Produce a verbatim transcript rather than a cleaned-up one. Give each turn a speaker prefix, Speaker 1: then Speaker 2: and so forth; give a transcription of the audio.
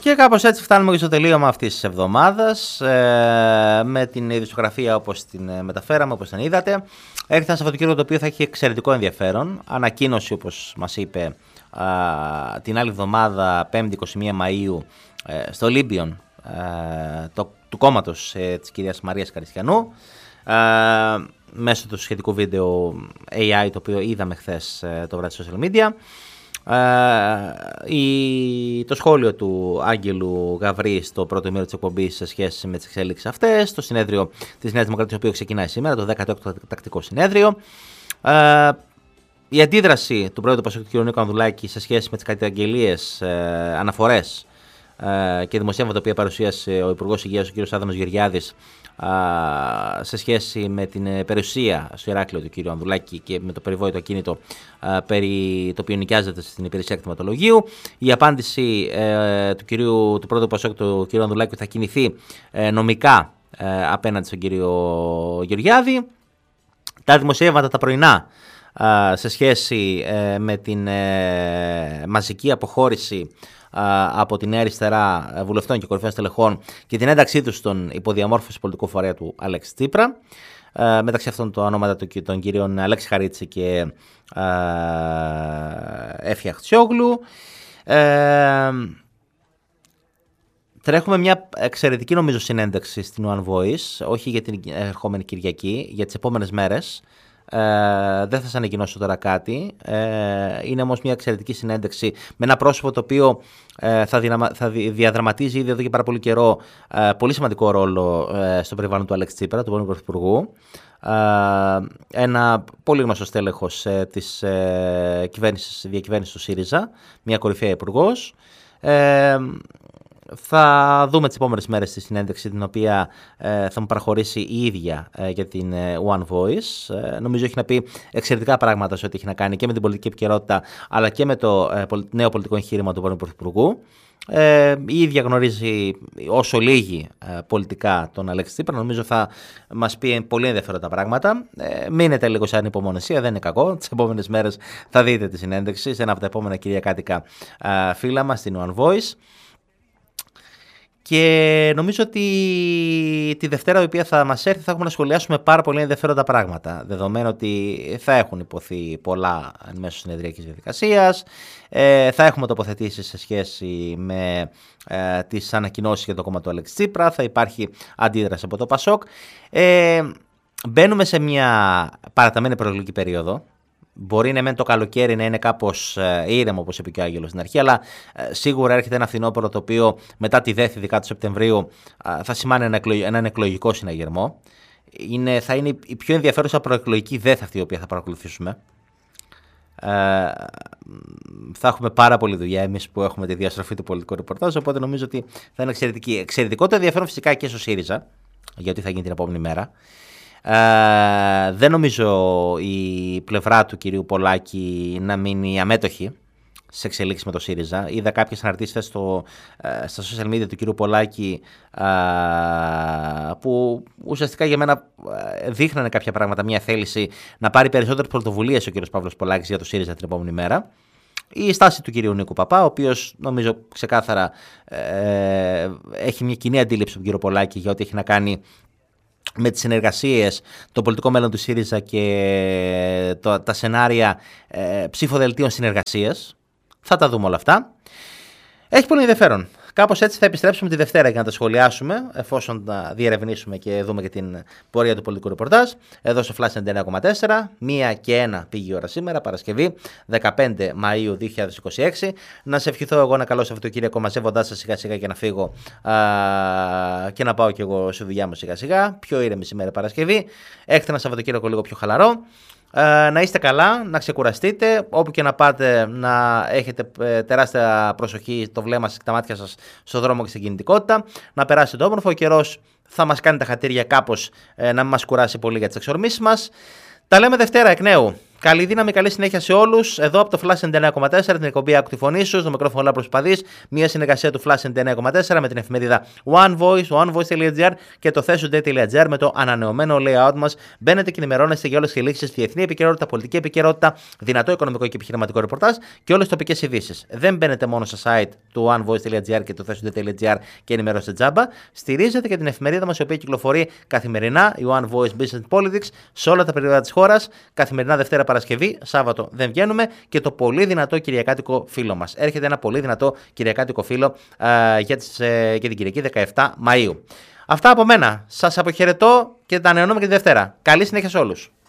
Speaker 1: Και κάπως έτσι φτάνουμε και στο τελείωμα αυτής της εβδομάδας, ε, με την ειδησιογραφία όπως την ε, μεταφέραμε, όπως την είδατε. Έρχεται ένα Σαββατοκύριακο το οποίο θα έχει εξαιρετικό ενδιαφέρον. Ανακοίνωση, όπως μας είπε, α, την άλλη εβδομάδα, πέμπτη εικοστή πρώτη Μαΐου, ε, στο Ολύμπιον ε, το, του κόμματος ε, της κυρίας Μαρίας Καριστιανού, ε, μέσω του σχετικού βίντεο έι άι το οποίο είδαμε χθες ε, το βράδυ social media. Uh, η, το σχόλιο του Άγγελου Γαβρή στο πρώτο μέρο της εκπομπής σε σχέση με τις εξέλιξεις αυτές, το συνέδριο της Νέας Δημοκρατίας, το οποίο ξεκινάει σήμερα, το δέκατο έκτο τακτικό συνέδριο. Uh, η αντίδραση του πρόεδρου Πασόκ, του κ. Νίκο Ανδρουλάκη, σε σχέση με τις καταγγελίες, uh, αναφορές uh, και δημοσίευματα τα οποία παρουσίασε ο Υπουργός Υγείας, ο κ. Άδωνας Γεωργιάδης, σε σχέση με την περιουσία στο Ηράκλειο του κ. Ανδρουλάκη και με το περιβόητο ακίνητο περί το οποίο νοικιάζεται στην υπηρεσία κτηματολογίου. Η απάντηση ε, του, κυρίου, του πρώτου Πασόκ, του κ. Ανδρουλάκη, θα κινηθεί ε, νομικά ε, απέναντι στον κ. Γεωργιάδη. Τα δημοσιεύματα τα πρωινά ε, σε σχέση ε, με την ε, μαζική αποχώρηση από τη Νέα Αριστερά βουλευτών και κορυφαίων στελεχών και την ένταξή του στον υποδιαμόρφωση πολιτικού φορέα του Αλέξη Τσίπρα. Ε, μεταξύ αυτών τα ονόματα των κυρίων Αλέξη Χαρίτση και ε, Έφη Αχτσιόγλου. Ε, τρέχουμε μια εξαιρετική νομίζω συνέντευξη στην One Voice, όχι για την ερχόμενη Κυριακή, για τις επόμενες μέρες. Ε, δεν θα σας ανακοινώσω τώρα κάτι. Ε, είναι όμως μια εξαιρετική συνέντευξη με ένα πρόσωπο το οποίο ε, θα, δυναμα, θα διαδραματίζει ήδη εδώ και πάρα πολύ καιρό ε, πολύ σημαντικό ρόλο ε, στο περιβάλλον του Αλέξη Τσίπρα, του πρώην Πρωθυπουργού. Ε, ένα πολύ γνωστό στέλεχος ε, της ε, διακυβέρνησης του ΣΥΡΙΖΑ, μια κορυφαία υπουργός. Ε, Θα δούμε τις επόμενες μέρες τη συνέντευξη την οποία ε, θα μου παραχωρήσει η ίδια ε, για την ε, One Voice. Ε, νομίζω έχει να πει εξαιρετικά πράγματα σε ό,τι έχει να κάνει και με την πολιτική επικαιρότητα αλλά και με το ε, νέο πολιτικό εγχείρημα του πρώην Πρωθυπουργού. Ε, η ίδια γνωρίζει όσο λίγη ε, πολιτικά τον Αλέξη Τσίπρα. Νομίζω θα μας πει πολύ ενδιαφέροντα πράγματα. Ε, μείνετε λίγο σαν υπομονησία, δεν είναι κακό. Τις επόμενες μέρες θα δείτε τη συνέντευξη σε ένα από τα επόμενα κυριακάτικα ε, φύλλα μας στην One Voice. Και νομίζω ότι τη Δευτέρα η οποία θα μας έρθει θα έχουμε να σχολιάσουμε πάρα πολύ ενδιαφέροντα πράγματα. Δεδομένου ότι θα έχουν υποθεί πολλά εν μέσω συνεδριακής διαδικασίας, ε, θα έχουμε τοποθετήσεις σε σχέση με ε, τις ανακοινώσεις για το κόμμα του Αλέξη Τσίπρα, θα υπάρχει αντίδραση από το Πασόκ. Ε, μπαίνουμε σε μια παραταμένη προεκλογική περίοδο. Μπορεί ναι, μεν το καλοκαίρι να είναι κάπως ε, ήρεμο, όπως είπε και ο Άγγελος στην αρχή, αλλά ε, σίγουρα έρχεται ένα φθινόπωρο το οποίο μετά τη δέτη δεκάτου Σεπτεμβρίου ε, θα σημάνει ένα, εκλογ, έναν εκλογικό συναγερμό. Είναι, θα είναι η πιο ενδιαφέρουσα προεκλογική δέθα αυτή η οποία θα παρακολουθήσουμε. Ε, θα έχουμε πάρα πολλή δουλειά εμείς που έχουμε τη διαστροφή του πολιτικού ρεπορτάζ, οπότε νομίζω ότι θα είναι εξαιρετική. Εξαιρετικό το ενδιαφέρον φυσικά και στο ΣΥΡΙΖΑ, γιατί θα γίνει την επόμενη μέρα. Uh, δεν νομίζω η πλευρά του κυρίου Πολάκη να μείνει αμέτωχη σε εξελίξεις με το ΣΥΡΙΖΑ. Είδα κάποιες αναρτήσεις στο, uh, στα social media του κυρίου Πολάκη uh, που ουσιαστικά για μένα uh, δείχνανε κάποια πράγματα, μια θέληση να πάρει περισσότερες πρωτοβουλίες ο κύριος Παύλος Πολάκης για το ΣΥΡΙΖΑ την επόμενη μέρα. Η στάση του κυρίου Νίκου Παπά, ο οποίος νομίζω ξεκάθαρα uh, έχει μια κοινή αντίληψη του κύριο Πολάκη για ό,τι έχει να κάνει με τις συνεργασίες, το πολιτικό μέλλον του ΣΥΡΙΖΑ και το, τα σενάρια ε, ψηφοδελτίων συνεργασίας. Θα τα δούμε όλα αυτά. Έχει πολύ ενδιαφέρον. Κάπως έτσι θα επιστρέψουμε τη Δευτέρα για να τα σχολιάσουμε, εφόσον τα διερευνήσουμε και δούμε και την πορεία του πολιτικού ρεπορτάζ. Εδώ στο Flash ενενήντα εννέα κόμμα τέσσερα, μία και ένα πήγε η ώρα σήμερα, Παρασκευή, δεκαπέντε Μαΐου δύο χιλιάδες είκοσι έξι. Να σε ευχηθώ εγώ ένα καλό Σαββατοκύριακο μαζεύοντάς σας σιγά σιγά και να φύγω α, και να πάω κι εγώ στη δουλειά μου σιγά σιγά. Πιο ήρεμη σήμερα Παρασκευή. Έχετε ένα Σαββατοκύριακο λίγο πιο χαλαρό. Ε, να είστε καλά, να ξεκουραστείτε, όπου και να πάτε να έχετε ε, τεράστια προσοχή το βλέμμα σας και τα μάτια σας στο δρόμο και στην κινητικότητα, να περάσετε όμορφο. Ο καιρός θα μας κάνει τα χατήρια κάπως ε, να μην μας κουράσει πολύ για τις εξορμήσεις μας. Τα λέμε Δευτέρα εκ νέου. Καλή δύναμη, καλή συνέχεια σε όλους. Εδώ από το Flash ενενήντα εννέα κόμμα τέσσερα, την εκπομπή Άκου τη Φωνή σου, στο μικρόφωνο Λάμπρος Παδής, μια συνεργασία του Flash ενενήντα εννέα κόμμα τέσσερα με την εφημερίδα One Voice, onevoice.gr και το thesonday.gr με το ανανεωμένο layout μας. Μπαίνετε και ενημερώνεστε για όλες τις εξελίξεις, διεθνή επικαιρότητα, πολιτική επικαιρότητα, δυνατό οικονομικό και επιχειρηματικό ρεπορτάζ και όλες τις τοπικές ειδήσεις. Δεν μπαίνετε μόνο στο site του onevoice.gr και του thesonday.gr και ενημερώνεστε τζάμπα. Στηρίζετε και την εφημερίδα μας, η οποία κυκλοφορεί καθημερινά, η One Voice Business Politics, σε όλα τα περιόδια της χώρας, καθημερινά Δευτέρα Παρασκευή, Σάββατο δεν βγαίνουμε, και το πολύ δυνατό κυριακάτικο φύλλο μας. Έρχεται ένα πολύ δυνατό κυριακάτικο φύλλο ε, για, τις, ε, για την Κυριακή δεκαεφτά Μαΐου. Αυτά από μένα. Σας αποχαιρετώ και τα ανανεώνουμε και τη Δευτέρα. Καλή συνέχεια σε όλους.